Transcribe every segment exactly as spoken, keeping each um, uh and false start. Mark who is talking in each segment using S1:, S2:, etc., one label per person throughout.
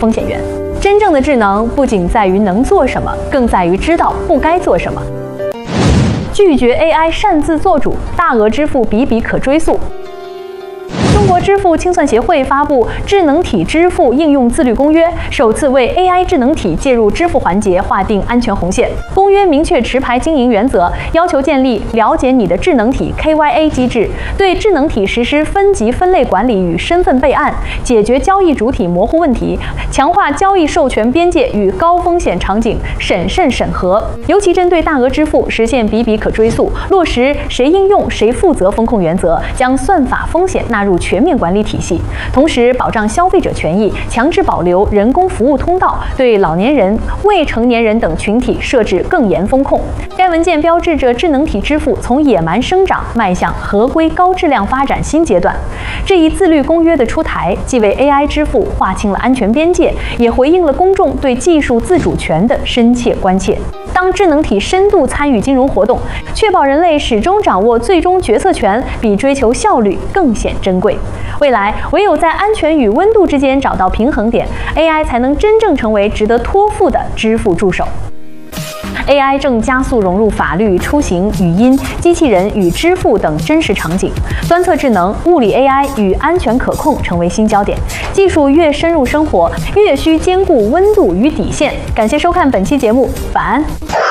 S1: 风险源。真正的智能不仅在于能做什么，更在于知道不该做什么。拒绝 A I 擅自做主，大额支付比比可追溯。中国支付清算协会发布《智能体支付应用自律公约》，首次为 A I 智能体介入支付环节划定安全红线。公约明确持牌经营原则，要求建立了解你的智能体 K Y A 机制，对智能体实施分级分类管理与身份备案，解决交易主体模糊问题，强化交易授权边界与高风险场景审慎审核。尤其针对大额支付，实现比比可追溯，落实谁应用谁负责风控原则，将算法风险纳入全面管理体系，同时保障消费者权益，强制保留人工服务通道，对老年人、未成年人等群体设置更严风控。该文件标志着智能体支付从野蛮生长迈向合规高质量发展新阶段。这一自律公约的出台，既为 A I 支付划清了安全边界，也回应了公众对技术自主权的深切关切。当智能体深度参与金融活动，确保人类始终掌握最终决策权，比追求效率更显珍贵。未来，唯有在安全与温度之间找到平衡点 ，A I 才能真正成为值得托付的支付助手。A I 正加速融入法律、出行、语音、机器人与支付等真实场景，端侧智能、物理 A I 与安全可控成为新焦点。技术越深入生活，越需兼顾温度与底线。感谢收看本期节目，晚安。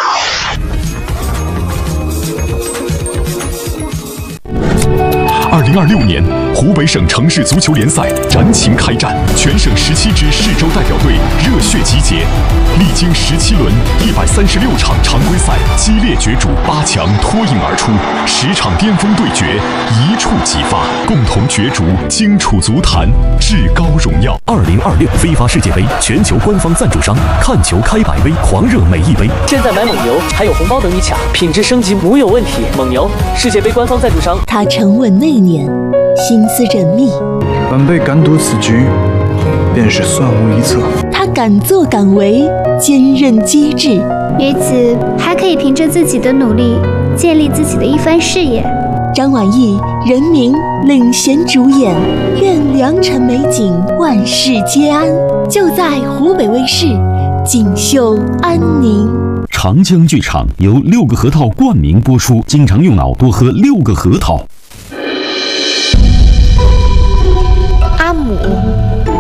S2: 二零二六年，湖北省城市足球联赛燃情开战，全省十七支市州代表队热血集结，历经十七轮、一百三十六场常规赛激烈角逐，八强脱颖而出，十场巅峰对决一触即发，共同角逐荆楚足坛至高荣耀。
S3: 二零二六非法世界杯全球官方赞助商，看球开百威，狂热每一杯。
S4: 现在买蒙牛还有红包等你抢，品质升级无有问题。蒙牛，世界杯官方赞助商。
S5: 他沉稳内敛，心思缜密，
S6: 晚辈敢赌此局，便是算无一策。
S5: 他敢作敢为，坚韧机智，
S7: 于此还可以凭着自己的努力，建立自己的一番事业。
S5: 张晚意，人民领衔主演，愿良辰美景，万事皆安。就在湖北卫视，锦绣安宁。
S3: 长江剧场由六个核桃冠名播出，经常用脑多喝六个核桃。